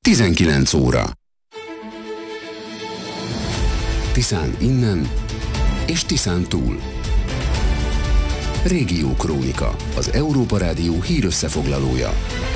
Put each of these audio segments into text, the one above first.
19 óra. Tiszán innen és Tiszán túl. Régiókrónika, az Európa Rádió hírösszefoglalója.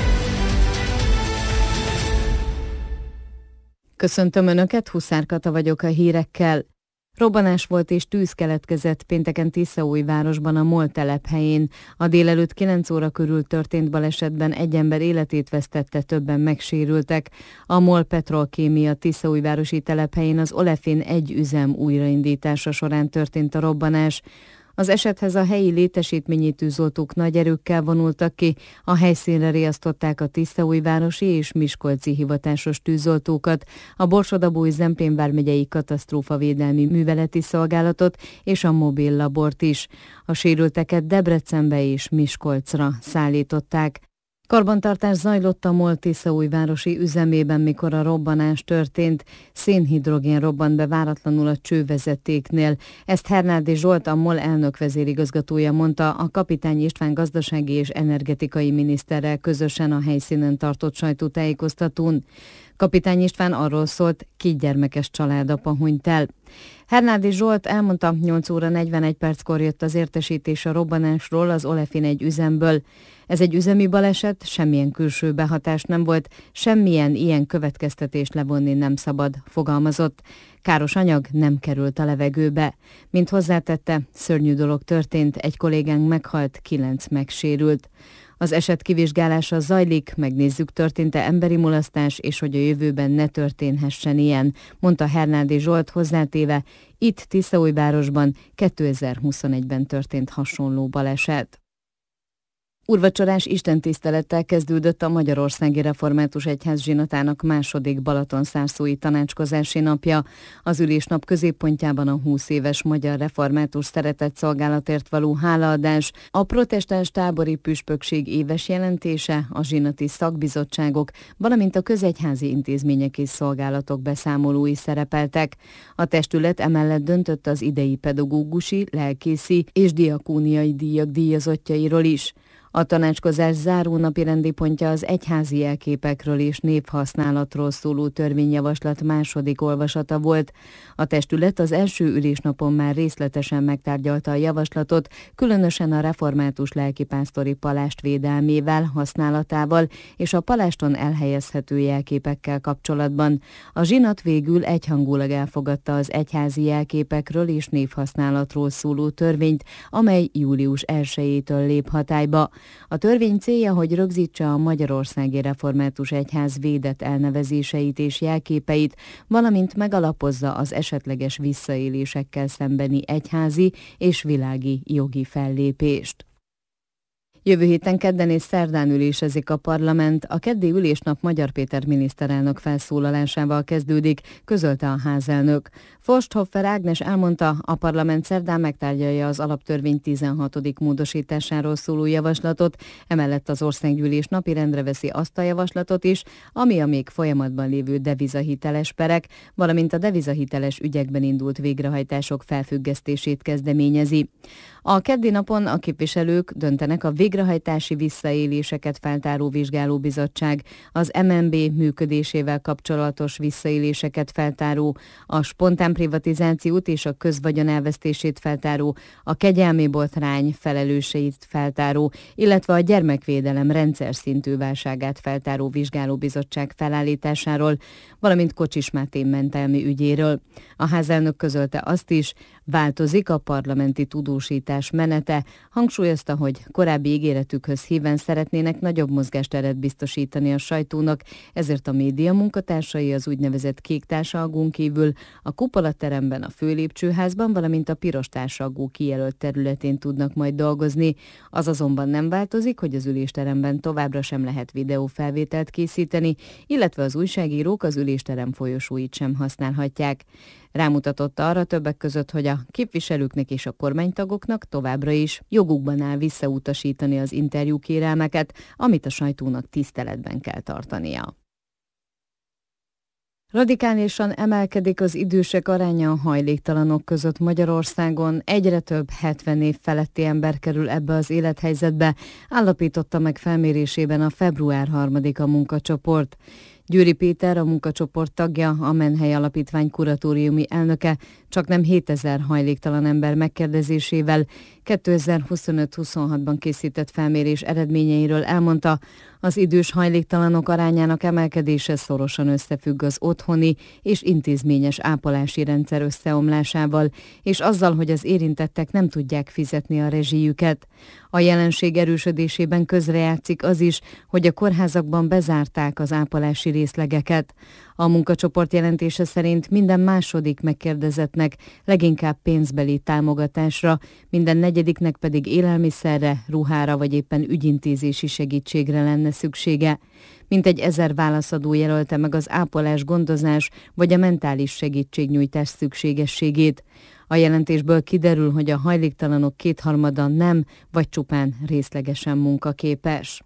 Köszöntöm Önöket, Huszár Kata vagyok a hírekkel. Robbanás volt és tűz keletkezett pénteken Tiszaújvárosban a MOL telephelyén. A délelőtt 9 óra körül történt balesetben egy ember életét vesztette, többen megsérültek. A MOL Petrolkémia Tiszaújvárosi telephelyén az Olefin 1 üzem újraindítása során történt a robbanás. Az esethez a helyi létesítményi tűzoltók nagy erőkkel vonultak ki, a helyszínre riasztották a Tiszaújvárosi és miskolci hivatásos tűzoltókat, a Borsod-Abaúj-Zemplén vármegyei katasztrófavédelmi műveleti szolgálatot és a mobil labort is. A sérülteket Debrecenbe és Miskolcra szállították. Karbantartás zajlott a MOL Tiszaújvárosi üzemében, mikor a robbanás történt. Szénhidrogén robbant be váratlanul a csővezetéknél. Ezt Hernádi Zsolt, a MOL elnök vezérigazgatója mondta a Kapitány István gazdasági és energetikai miniszterrel közösen a helyszínen tartott sajtótájékoztatón. Kapitány István arról szólt, 2 gyermekes családapa hunyt el. Hernádi Zsolt elmondta, 8 óra 41 perckor jött az értesítés a robbanásról az Olefin 1 üzemből. Ez egy üzemi baleset, semmilyen külső behatás nem volt, semmilyen ilyen következtetést levonni nem szabad, fogalmazott. Káros anyag nem került a levegőbe. Mint hozzátette, szörnyű dolog történt, egy kollégánk meghalt, 9 megsérült. Az eset kivizsgálása zajlik, megnézzük, történt-e emberi mulasztás, és hogy a jövőben ne történhessen ilyen, mondta Hernádi Zsolt, hozzátéve, itt Tiszaújvárosban 2021-ben történt hasonló baleset. Úrvacsorás istentisztelettel kezdődött a Magyarországi Református Egyház zsinatának második balatonszárszói tanácskozási napja. Az ülésnap középpontjában a 20 éves magyar református szeretetszolgálatért való hálaadás, a protestáns tábori püspökség éves jelentése, a zsinati szakbizottságok, valamint a közegyházi intézmények és szolgálatok beszámolói szerepeltek. A testület emellett döntött az idei pedagógusi, lelkészi és diakóniai díjak díjazottjairól is. A tanácskozás záró napirendi pontja az egyházi jelképekről és névhasználatról szóló törvényjavaslat második olvasata volt. A testület az első ülésnapon már részletesen megtárgyalta a javaslatot, különösen a református lelkipásztori palást védelmével, használatával és a paláston elhelyezhető jelképekkel kapcsolatban. A zsinat végül egyhangulag elfogadta az egyházi jelképekről és névhasználatról szóló törvényt, amely július 1-től lép hatályba. A törvény célja, hogy rögzítse a Magyarországi Református Egyház védett elnevezéseit és jelképeit, valamint megalapozza az esetleges visszaélésekkel szembeni egyházi és világi jogi fellépést. Jövő héten kedden és szerdán ülésezik a parlament. A keddi ülésnap Magyar Péter miniszterelnök felszólalásával kezdődik, közölte a házelnök. Forsthoffer Ágnes elmondta, a parlament szerdán megtárgyalja az alaptörvény 16. módosításáról szóló javaslatot, emellett az országgyűlés napirendre veszi azt a javaslatot is, ami a még folyamatban lévő devizahiteles perek, valamint a devizahiteles ügyekben indult végrehajtások felfüggesztését kezdeményezi. A keddi napon a képviselők döntenek a végrehajtási visszaéléseket feltáró vizsgálóbizottság, az MNB működésével kapcsolatos visszaéléseket feltáró, a spontán privatizációt és a közvagyon elvesztését feltáró, a kegyelmi botrány felelőseit feltáró, illetve a gyermekvédelem rendszer szintű válságát feltáró vizsgálóbizottság felállításáról, valamint Kocsis Máté mentelmi ügyéről. A házelnök közölte azt is, változik a parlamenti tudósítás menete, hangsúlyozta, hogy korábbi ígéretükhöz híven szeretnének nagyobb mozgásteret biztosítani a sajtónak, ezért a média munkatársai az úgynevezett kék társalgón kívül a kupolateremben, a főlépcsőházban, valamint a piros társalgó kijelölt területén tudnak majd dolgozni. Az azonban nem változik, hogy az ülésteremben továbbra sem lehet videófelvételt készíteni, illetve az újságírók az ülésterem folyosóit sem használhatják. Rámutatott arra többek között, hogy a képviselőknek és a kormánytagoknak továbbra is jogukban áll visszautasítani az interjúkérelmeket, amit a sajtónak tiszteletben kell tartania. Radikálisan emelkedik az idősek aránya a hajléktalanok között Magyarországon. Egyre több 70 év feletti ember kerül ebbe az élethelyzetbe, állapította meg felmérésében a február 3-a munkacsoport. Győri Péter, a munkacsoport tagja, a Menhely Alapítvány kuratóriumi elnöke csaknem 7000 hajléktalan ember megkérdezésével 2025-26-ban készített felmérés eredményeiről elmondta, az idős hajléktalanok arányának emelkedése szorosan összefügg az otthoni és intézményes ápolási rendszer összeomlásával, és azzal, hogy az érintettek nem tudják fizetni a rezsijüket. A jelenség erősödésében közrejátszik az is, hogy a kórházakban bezárták az ápolási részlegeket. A munkacsoport jelentése szerint minden második megkérdezettnek leginkább pénzbeli támogatásra, minden negyediknek pedig élelmiszerre, ruhára vagy éppen ügyintézési segítségre lenne szüksége. Mintegy 1000 válaszadó jelölte meg az ápolás, gondozás vagy a mentális segítségnyújtás szükségességét. A jelentésből kiderül, hogy a hajléktalanok 2/3 nem, vagy csupán részlegesen munkaképes.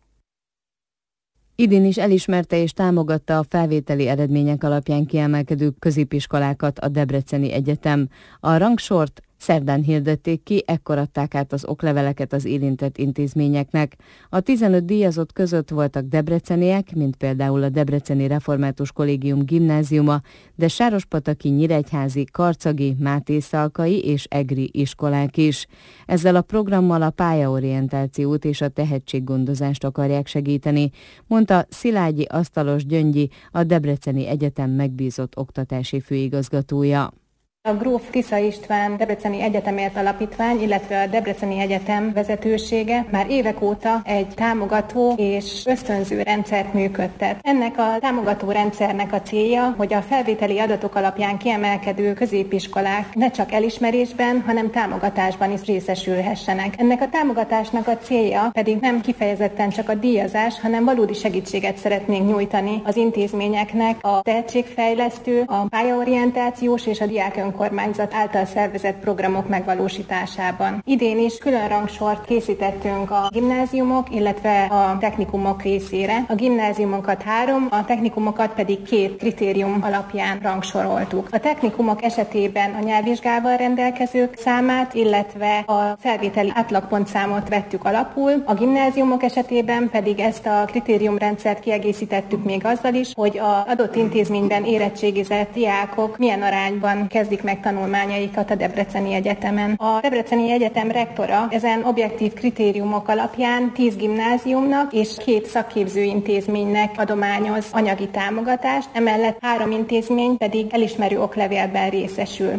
Idén is elismerte és támogatta a felvételi eredmények alapján kiemelkedő középiskolákat a Debreceni Egyetem. A rangsort szerdán hirdették ki, ekkor adták át az okleveleket az érintett intézményeknek. A 15 díjazott között voltak debreceniek, mint például a Debreceni Református Kollégium gimnáziuma, de sárospataki, nyíregyházi, karcagi, mátészalkai és egri iskolák is. Ezzel a programmal a pályaorientációt és a tehetséggondozást akarják segíteni, mondta Szilágyi Asztalos Gyöngyi, a Debreceni Egyetem megbízott oktatási főigazgatója. A Gróf Tisza István Debreceni Egyetemért Alapítvány, illetve a Debreceni Egyetem vezetősége már évek óta egy támogató és ösztönző rendszert működtet. Ennek a támogató rendszernek a célja, hogy a felvételi adatok alapján kiemelkedő középiskolák ne csak elismerésben, hanem támogatásban is részesülhessenek. Ennek a támogatásnak a célja pedig nem kifejezetten csak a díjazás, hanem valódi segítséget szeretnénk nyújtani az intézményeknek a tehetségfejlesztő, a pályaorientációs és a diák önkormányzat által szervezett programok megvalósításában. Idén is külön rangsort készítettünk a gimnáziumok, illetve a technikumok részére. A gimnáziumokat 3, a technikumokat pedig 2 kritérium alapján rangsoroltuk. A technikumok esetében a nyelvvizsgával rendelkezők számát, illetve a felvételi átlagpontszámot vettük alapul. A gimnáziumok esetében pedig ezt a kritériumrendszert kiegészítettük még azzal is, hogy az adott intézményben érettségizett diákok milyen arányban kezdik meg tanulmányaikat a Debreceni Egyetemen. A Debreceni Egyetem rektora ezen objektív kritériumok alapján 10 gimnáziumnak és 2 szakképzőintézménynek adományoz anyagi támogatást, emellett 3 intézmény pedig elismerő oklevélben részesül.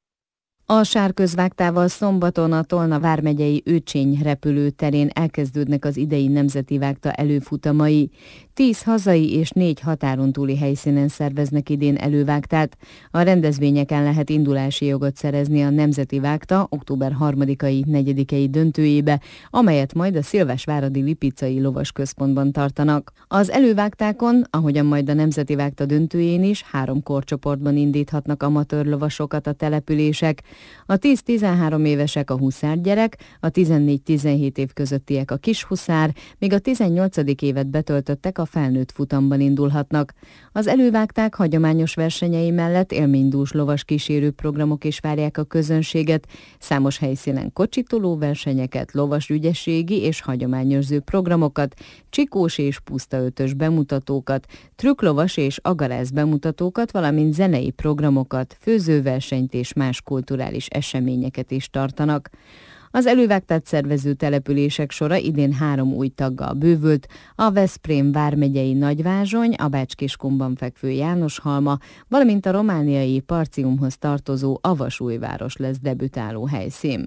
A sárközvágtával szombaton a Tolna vármegyei Őcsény repülőterén elkezdődnek az idei nemzeti vágta előfutamai. 10 hazai és 4 határon túli helyszínen szerveznek idén elővágtát. A rendezvényeken lehet indulási jogot szerezni a nemzeti vágta október 3-ai, 4-ei döntőjébe, amelyet majd a Szilvásváradi Lipicai Lovasközpontban tartanak. Az elővágtákon, ahogyan majd a nemzeti vágta döntőjén is, 3 korcsoportban indíthatnak amatőr lovasokat a települések. A 10-13 évesek a huszárgyerek, a 14-17 év közöttiek a kis huszár, míg a 18. évet betöltöttek a felnőtt futamban indulhatnak. Az elővágták hagyományos versenyei mellett élménydús lovas kísérő programok is várják a közönséget, számos helyszínen kocsitoló versenyeket, lovas ügyességi és hagyományőrző programokat, csikós és pusztaötös bemutatókat, trükklovas és agarász bemutatókat, valamint zenei programokat, főzőversenyt és más kulturális eseményeket is tartanak. Az elővágtát szervező települések sora idén 3 új taggal bővült, a Veszprém vármegyei Nagyvázsony, a Bács-Kiskunban fekvő Jánoshalma, valamint a romániai Parciumhoz tartozó Avasújváros lesz debütáló helyszín.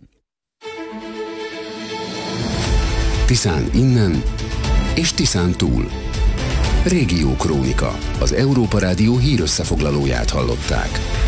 Tiszán innen és Tiszán túl. Régiókrónika, az Európa Rádió hírösszefoglalóját hallották.